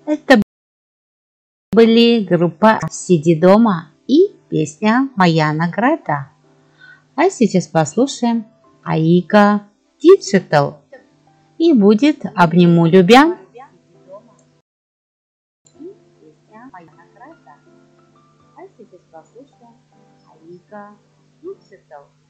Это были группа «Сиди дома» и песня «Моя награда». А сейчас послушаем Аика Digital и будет «Обниму любя». А сейчас послушаем Аика Digital.